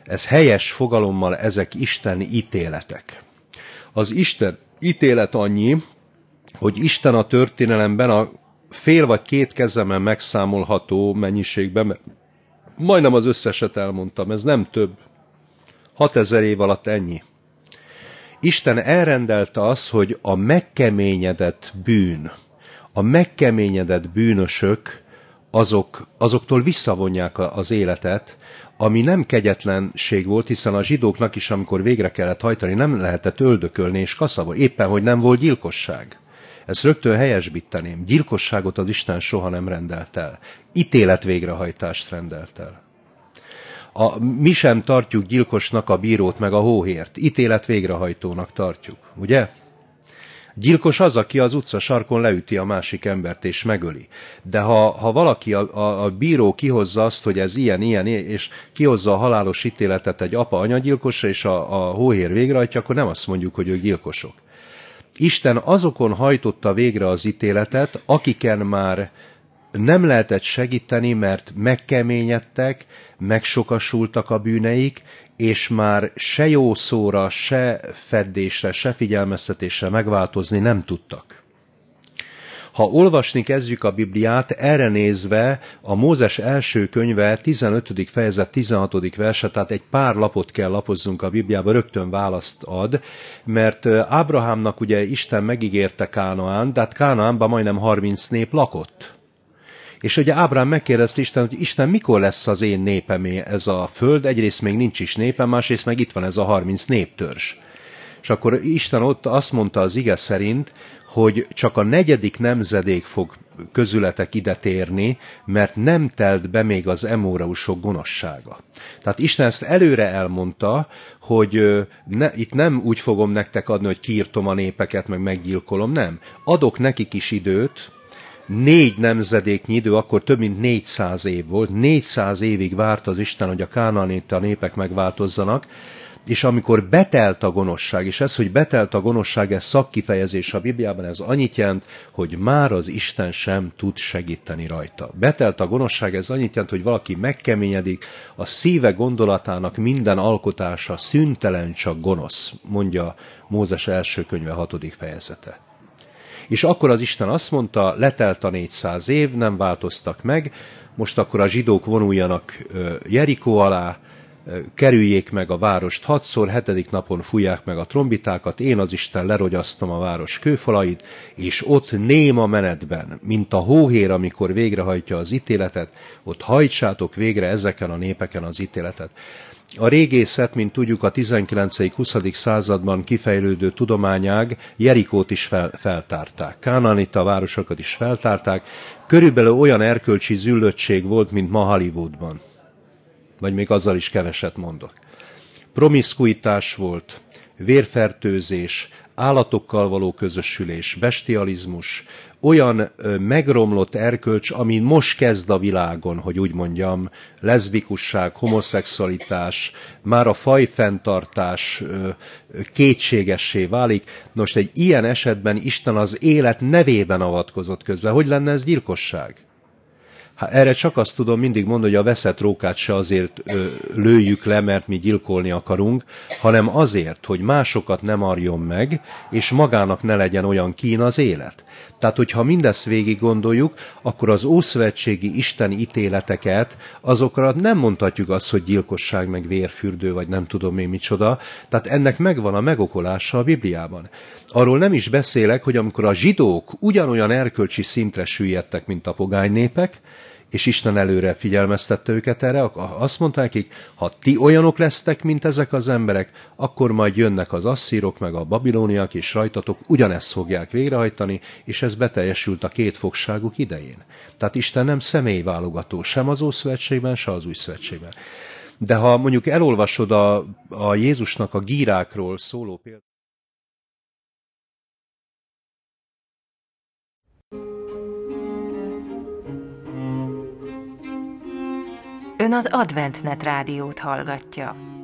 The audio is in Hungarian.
ez helyes fogalommal, ezek Isten ítéletek. Az Isten ítélet annyi, hogy Isten a történelemben a fél vagy két kezemen megszámolható mennyiségben, majdnem az összeset elmondtam, ez nem több, 6000 év alatt ennyi. Isten elrendelte azt, hogy a megkeményedett bűn, a megkeményedett bűnösök, azoktól visszavonják az életet, ami nem kegyetlenség volt, hiszen a zsidóknak is, amikor végre kellett hajtani, nem lehetett öldökölni és kaszabolni, éppen, hogy nem volt gyilkosság. Ezt rögtön helyesbíteném. Gyilkosságot az Isten soha nem rendelt el. Ítéletvégrehajtást rendelt el. Mi sem tartjuk gyilkosnak a bírót meg a hóhért. Ítéletvégrehajtónak tartjuk, ugye? Gyilkos az, aki az utcasarkon leüti a másik embert és megöli. De ha valaki, a bíró kihozza azt, hogy ez ilyen, és kihozza a halálos ítéletet egy apa-anyagyilkosra, és a hóhér végrehajtja, akkor nem azt mondjuk, hogy ők gyilkosok. Isten azokon hajtotta végre az ítéletet, akiken már nem lehetett segíteni, mert megkeményedtek, megsokasultak a bűneik, és már se jó szóra, se feddésre, se figyelmeztetésre megváltozni nem tudtak. Ha olvasni kezdjük a Bibliát, erre nézve a Mózes első könyve 15. fejezet 16. verse, tehát egy pár lapot kell lapozzunk a Bibliába, rögtön választ ad, mert Ábrahámnak ugye Isten megígérte Kánaán, de hát Kánaánban majdnem 30 nép lakott. És ugye Ábrahám megkérdezte Isten, hogy Isten, mikor lesz az én népemé ez a föld? Egyrészt még nincs is népem, másrészt meg itt van ez a 30 néptörzs. És akkor Isten ott azt mondta az ige szerint, hogy csak a 4. nemzedék fog közületek ide térni, mert nem telt be még az emóreusok gonoszsága. Tehát Isten ezt előre elmondta, hogy itt nem úgy fogom nektek adni, hogy kiirtom a népeket, meg meggyilkolom, nem. Adok nekik is időt, 4 nemzedéknyi idő, akkor több mint 400 év volt. 400 évig várt az Isten, hogy a kánaanita népek megváltozzanak, és amikor betelt a gonoszság, és ez, hogy betelt a gonoszság, ez szakkifejezés a Bibliában, ez annyit jelent, hogy már az Isten sem tud segíteni rajta. Betelt a gonoszság, ez annyit jelent, hogy valaki megkeményedik, a szíve gondolatának minden alkotása szüntelen csak gonosz, mondja Mózes első könyve 6. fejezete. És akkor az Isten azt mondta, letelt a 400 év, nem változtak meg, most akkor a zsidók vonuljanak Jerikó alá, kerüljék meg a várost 6-szor, 7. napon fújják meg a trombitákat, én az Isten lerogyasztom a város kőfalait, és ott néma menetben, mint a hóhér, amikor végrehajtja az ítéletet, ott hajtsátok végre ezeken a népeken az ítéletet. A régészet, mint tudjuk, a 19.-20. században kifejlődő tudományág Jerikót is feltárták. Kánaanita városokat is feltárták. Körülbelül olyan erkölcsi züllöttség volt, mint ma Hollywoodban. Vagy még azzal is keveset mondok. Promiszkuitás volt, vérfertőzés, állatokkal való közösülés, bestializmus, olyan megromlott erkölcs, ami most kezd a világon, hogy úgy mondjam, leszbikusság, homoszexualitás, már a fajfenntartás kétségessé válik. Most egy ilyen esetben Isten az élet nevében avatkozott közbe. Hogy lenne ez gyilkosság? Hát erre csak azt tudom mindig mondani, hogy a veszett rókát se azért lőjük le, mert mi gyilkolni akarunk, hanem azért, hogy másokat ne marjon meg, és magának ne legyen olyan kín az élet. Tehát, hogyha mindezt végig gondoljuk, akkor az ószövetségi isteni ítéleteket, azokra nem mondhatjuk azt, hogy gyilkosság, meg vérfürdő, vagy nem tudom én micsoda. Tehát ennek megvan a megokolása a Bibliában. Arról nem is beszélek, hogy amikor a zsidók ugyanolyan erkölcsi szintre süllyedtek, mint a pogány népek, és Isten előre figyelmeztette őket erre, azt mondták nekik, ha ti olyanok lesztek, mint ezek az emberek, akkor majd jönnek az asszírok, meg a babilóniak, és rajtatok ugyanezt fogják végrehajtani, és ez beteljesült a két fogságuk idején. Tehát Isten nem személyválogató, sem az Ószövetségben, se az Új Szövetségben. De ha mondjuk elolvasod a Jézusnak a gírákról szóló példát, Ön az AdventNet rádiót hallgatja.